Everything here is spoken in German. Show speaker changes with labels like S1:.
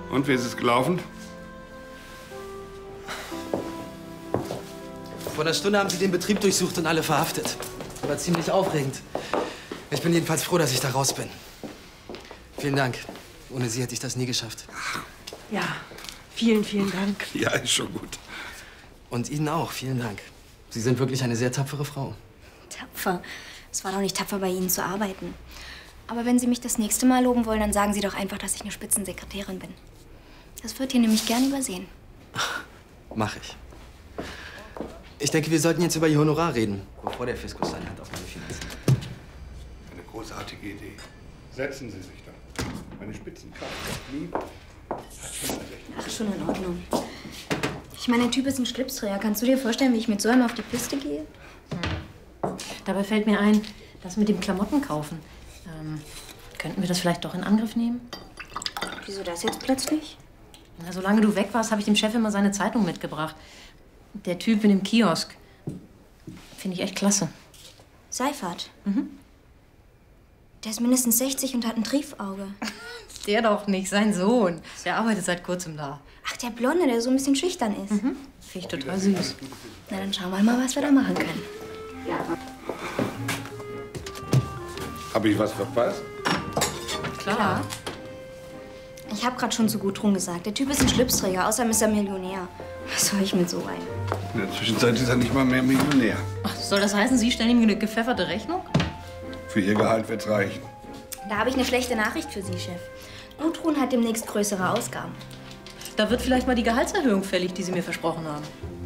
S1: Und wie ist es gelaufen?
S2: Vor einer Stunde haben sie den Betrieb durchsucht und alle verhaftet. War ziemlich aufregend. Ich bin jedenfalls froh, dass ich da raus bin. Vielen Dank. Ohne Sie hätte ich das nie geschafft.
S3: Ja, vielen, vielen Dank.
S1: Ja, ist schon gut.
S2: Und Ihnen auch. Vielen Dank. Sie sind wirklich eine sehr tapfere Frau.
S4: Tapfer? Es war doch nicht tapfer, bei Ihnen zu arbeiten. Aber wenn Sie mich das nächste Mal loben wollen, dann sagen Sie doch einfach, dass ich eine Spitzensekretärin bin. Das wird hier nämlich gern übersehen.
S2: Mach ich. Ich denke, wir sollten jetzt über Ihr Honorar reden, bevor der Fiskus seine Hand auf meine Finanzen legt.
S1: Eine großartige Idee. Setzen Sie sich doch. Meine Spitzenkraft lieb.
S4: Ach, schon in Ordnung. Ich meine, der Typ ist ein Schlipsträger. Kannst du dir vorstellen, wie ich mit so einem auf die Piste gehe?
S3: Dabei fällt mir ein, das mit dem Klamotten kaufen. Könnten wir das vielleicht doch in Angriff nehmen?
S4: Wieso das jetzt plötzlich?
S3: Na, solange du weg warst, habe ich dem Chef immer seine Zeitung mitgebracht. Der Typ in dem Kiosk. Finde ich echt klasse.
S4: Seifert? Mhm. Der ist mindestens 60 und hat ein Triefauge.
S3: Der doch nicht, sein Sohn. Der arbeitet seit kurzem da.
S4: Ach, der Blonde, der so ein bisschen schüchtern ist.
S3: Mhm. Finde ich total süß.
S4: Na, dann schauen wir mal, was wir da machen können.
S1: Habe ich was verpasst?
S3: Klar.
S4: Ich habe gerade schon zu Gudrun gesagt. Der Typ ist ein Schlipsträger, außerdem ist er Millionär. Was soll ich mit so einem?
S1: In der Zwischenzeit ist er nicht mal mehr Millionär.
S3: Ach, soll das heißen, Sie stellen ihm eine gepfefferte Rechnung?
S1: Für Ihr Gehalt wird's reichen.
S4: Da habe ich eine schlechte Nachricht für Sie, Chef. Gudrun hat demnächst größere Ausgaben.
S3: Da wird vielleicht mal die Gehaltserhöhung fällig, die Sie mir versprochen haben.